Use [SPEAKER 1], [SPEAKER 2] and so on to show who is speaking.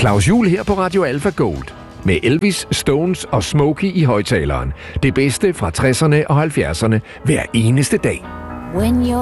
[SPEAKER 1] Claus Juhl her på Radio Alpha Gold. Med Elvis, Stones og Smokey i højtaleren. Det bedste fra 60'erne og 70'erne hver eneste dag.
[SPEAKER 2] When you're